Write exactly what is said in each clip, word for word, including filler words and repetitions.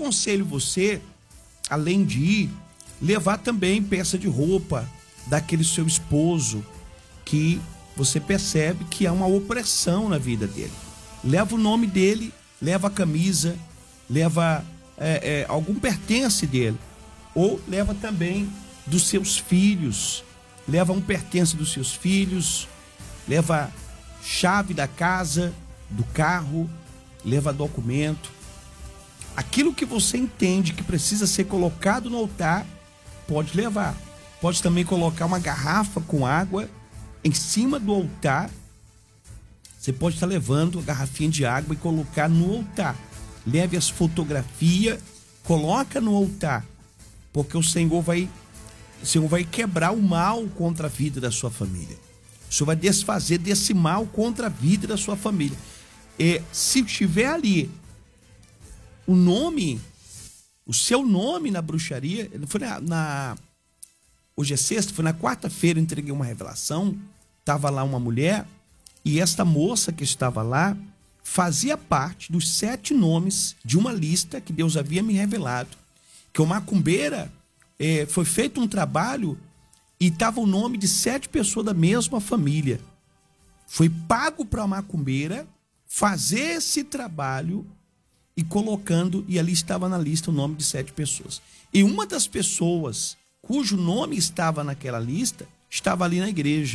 aconselho você, além de ir, levar também peça de roupa daquele seu esposo que você percebe que há uma opressão na vida dele. Leva o nome dele, leva a camisa, leva é, é, algum pertence dele. Ou leva também dos seus filhos, leva um pertence dos seus filhos, leva chave da casa, do carro, leva documento. Aquilo que você entende que precisa ser colocado no altar, pode levar. Pode também colocar uma garrafa com água em cima do altar. Você pode estar levando a garrafinha de água e colocar no altar. Leve as fotografias, coloca no altar, porque o Senhor vai, o Senhor vai quebrar o mal contra a vida da sua família. O Senhor vai desfazer desse mal contra a vida da sua família. E se tiver ali o nome, o seu nome na bruxaria, foi na, na hoje é sexta, foi na quarta-feira, eu entreguei uma revelação, estava lá uma mulher, e esta moça que estava lá fazia parte dos sete nomes de uma lista que Deus havia me revelado, que o macumbeira, é, foi feito um trabalho e estava o nome de sete pessoas da mesma família. Foi pago para a macumbeira fazer esse trabalho e colocando, e ali estava na lista o nome de sete pessoas. E uma das pessoas cujo nome estava naquela lista estava ali na igreja.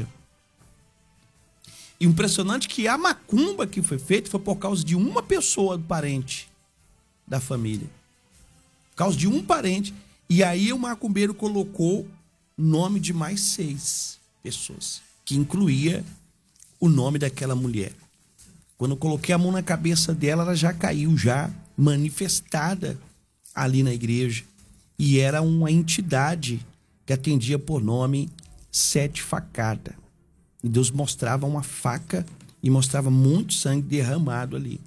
E impressionante que a macumba que foi feita foi por causa de uma pessoa do parente da família. Por causa de um parente. E aí o macumbeiro colocou o nome de mais seis pessoas, que incluía o nome daquela mulher. Quando eu coloquei a mão na cabeça dela, ela já caiu, já manifestada ali na igreja. E era uma entidade que atendia por nome Sete Facada. E Deus mostrava uma faca e mostrava muito sangue derramado ali.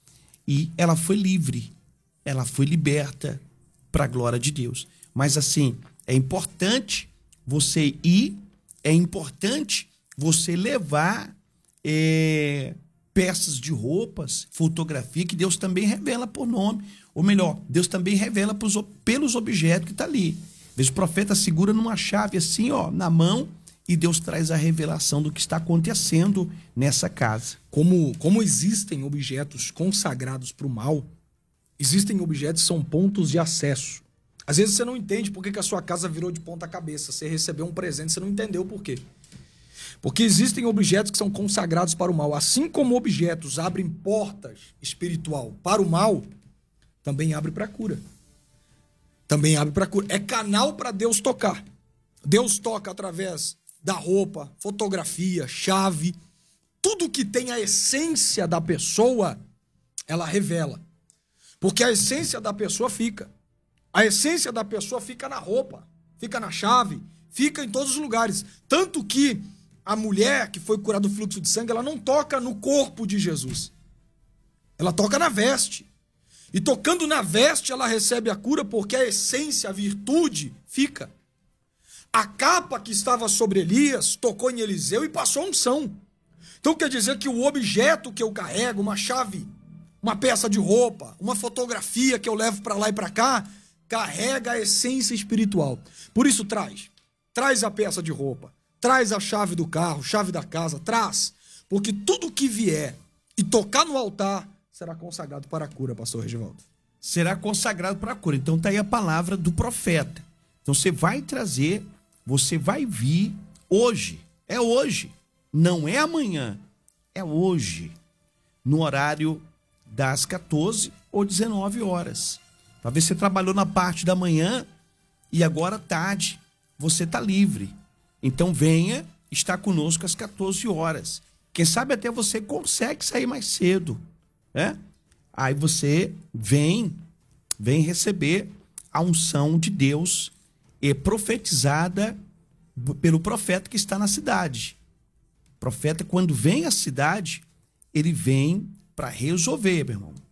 E ela foi livre, ela foi liberta para a glória de Deus. Mas assim, é importante você ir, é importante você levar é, peças de roupas, fotografia, que Deus também revela por nome. Ou melhor, Deus também revela pros, pelos objetos que está ali. Às vezes o profeta segura numa chave assim, ó, na mão, e Deus traz a revelação do que está acontecendo nessa casa. Como, como existem objetos consagrados para o mal, existem objetos que são pontos de acesso. Às vezes você não entende por que, que a sua casa virou de ponta cabeça. Você recebeu um presente, você não entendeu por quê. Porque existem objetos que são consagrados para o mal. Assim como objetos abrem portas espiritual para o mal, também abre para a cura. Também abre para a cura. É canal para Deus tocar. Deus toca através da roupa, fotografia, chave. Tudo que tem a essência da pessoa, ela revela. Porque a essência da pessoa fica. A essência da pessoa fica na roupa, fica na chave, fica em todos os lugares. Tanto que a mulher que foi curada do fluxo de sangue, ela não toca no corpo de Jesus. Ela toca na veste. E tocando na veste, ela recebe a cura porque a essência, a virtude, fica. A capa que estava sobre Elias tocou em Eliseu e passou a unção. Então quer dizer que o objeto que eu carrego, uma chave, uma peça de roupa, uma fotografia que eu levo para lá e para cá, carrega a essência espiritual. Por isso traz. Traz a peça de roupa. Traz a chave do carro, chave da casa. Traz. Porque tudo que vier e tocar no altar será consagrado para a cura, pastor Regivaldo. Será consagrado para a cura. Então tá aí a palavra do profeta. Então você vai trazer, você vai vir hoje. É hoje. Não é amanhã. É hoje. No horário das quatorze ou dezenove horas. Talvez você trabalhou na parte da manhã e agora tarde você está livre. Então venha estar conosco às quatorze horas. Quem sabe até você consegue sair mais cedo, né? Aí você vem, vem receber a unção de Deus e profetizada pelo profeta que está na cidade. O profeta, quando vem à cidade, ele vem para resolver, meu irmão.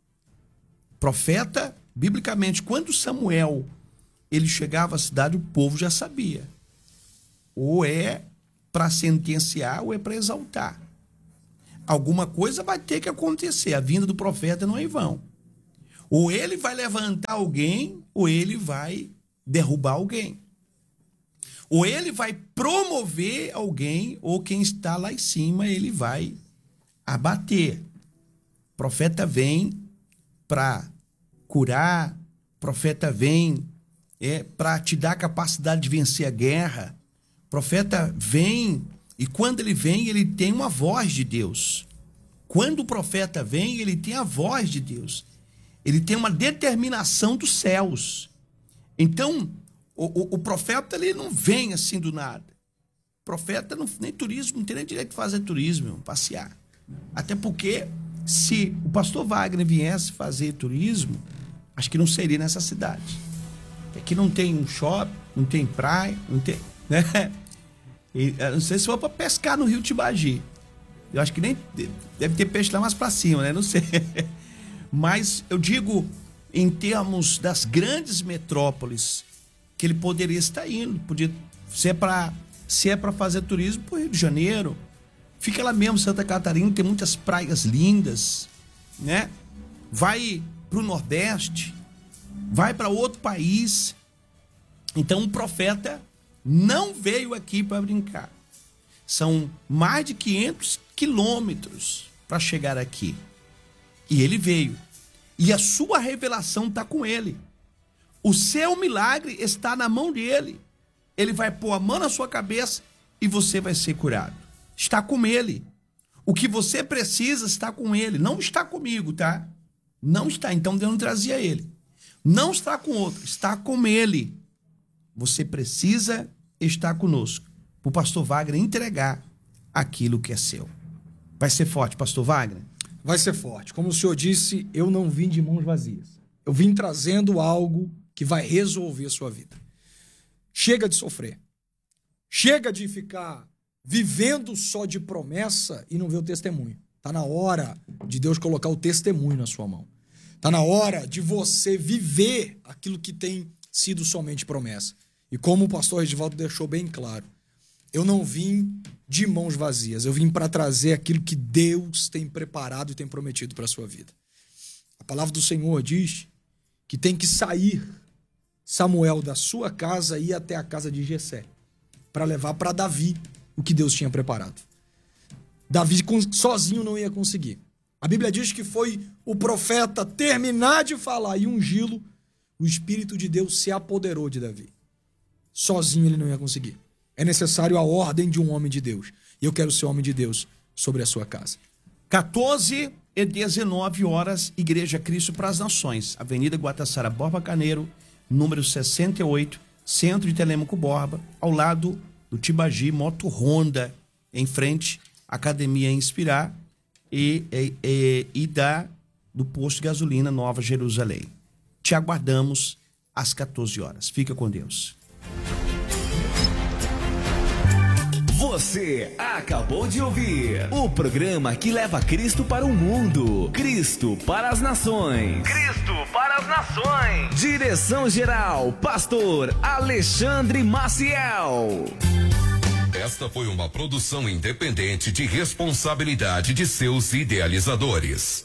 Profeta, biblicamente, quando Samuel ele chegava à cidade, o povo já sabia. Ou é para sentenciar ou é para exaltar. Alguma coisa vai ter que acontecer. A vinda do profeta não é em vão. Ou ele vai levantar alguém, ou ele vai derrubar alguém. Ou ele vai promover alguém, ou quem está lá em cima, ele vai abater. O profeta vem para curar, o profeta vem é, para te dar a capacidade de vencer a guerra. O profeta vem, e quando ele vem, ele tem uma voz de Deus. Quando o profeta vem, ele tem a voz de Deus. Ele tem uma determinação dos céus. Então, o, o, o profeta ele não vem assim do nada. O profeta não, nem turismo, não tem nem direito de fazer turismo, passear. Até porque, se o pastor Wagner viesse fazer turismo, acho que não seria nessa cidade. Aqui não tem um shopping, não tem praia, não tem, né? E, não sei se for para pescar no Rio Tibagi. Eu acho que nem deve ter peixe lá mais para cima, né? Não sei. Mas eu digo, em termos das grandes metrópoles, que ele poderia estar indo. Podia, se é para se é para fazer turismo, para o Rio de Janeiro. Fica lá mesmo, Santa Catarina, tem muitas praias lindas, né? Vai para o Nordeste, vai para outro país. Então o profeta não veio aqui para brincar. São mais de quinhentos quilômetros para chegar aqui. E ele veio. E a sua revelação está com ele. O seu milagre está na mão dele. Ele vai pôr a mão na sua cabeça e você vai ser curado. Está com ele. O que você precisa está com ele. Não está comigo, tá? Não está. Então Deus não trazia ele. Não está com outro. Está com ele. Você precisa estar conosco. Para o pastor Wagner entregar aquilo que é seu. Vai ser forte, pastor Wagner? Vai ser forte. Como o senhor disse, eu não vim de mãos vazias. Eu vim trazendo algo que vai resolver a sua vida. Chega de sofrer. Chega de ficar vivendo só de promessa e não ver o testemunho. Tá na hora de Deus colocar o testemunho na sua mão. Tá na hora de você viver aquilo que tem sido somente promessa. E como o pastor Regivaldo deixou bem claro, eu não vim de mãos vazias. Eu vim para trazer aquilo que Deus tem preparado e tem prometido para a sua vida. A palavra do Senhor diz que tem que sair Samuel da sua casa e ir até a casa de Jessé para levar para Davi o que Deus tinha preparado. Davi sozinho não ia conseguir. A Bíblia diz que foi o profeta terminar de falar e ungí-lo, o Espírito de Deus se apoderou de Davi. Sozinho ele não ia conseguir. É necessário a ordem de um homem de Deus. E eu quero ser homem de Deus sobre a sua casa. quatorze e dezenove horas, Igreja Cristo para as Nações. Avenida Guataçara Borba Carneiro, número sessenta e oito, centro de Telêmaco Borba, ao lado do Tibagi Moto Honda, em frente à Academia Inspirar e, e, e, e da, do posto de gasolina Nova Jerusalém. Te aguardamos às quatorze horas. Fica com Deus. Você acabou de ouvir o programa que leva Cristo para o mundo, Cristo para as nações. Cristo para as nações. Direção geral, pastor Alexandre Maciel. Esta foi uma produção independente de responsabilidade de seus idealizadores.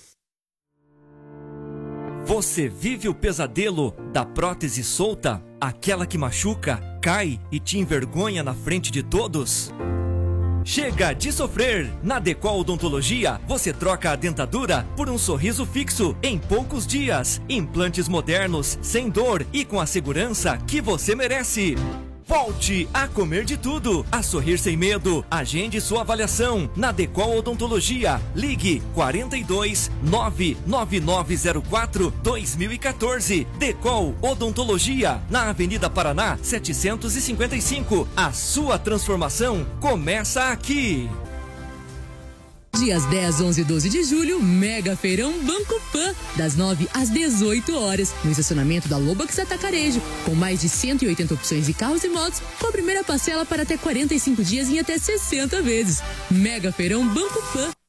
Você vive o pesadelo da prótese solta? Aquela que machuca, cai e te envergonha na frente de todos? Chega de sofrer! Na Decol Odontologia, você troca a dentadura por um sorriso fixo em poucos dias. Implantes modernos, sem dor e com a segurança que você merece. Volte a comer de tudo, a sorrir sem medo. Agende sua avaliação na Decol Odontologia. Ligue quarenta e dois, nove nove nove zero quatro, dois mil e quatorze. Decol Odontologia, na Avenida Paraná, setecentos e cinquenta e cinco. A sua transformação começa aqui. Dias dez, onze e doze de julho, Mega Feirão Banco Pan, das nove às dezoito horas, no estacionamento da Lobax Atacarejo, com mais de cento e oitenta opções de carros e motos, com a primeira parcela para até quarenta e cinco dias em até sessenta vezes. Mega Feirão Banco Pan.